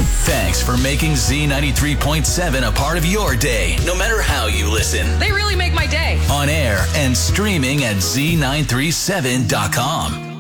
Thanks for making Z93.7 a part of your day, no matter how you listen. They really make my day. On air and streaming at Z937.com.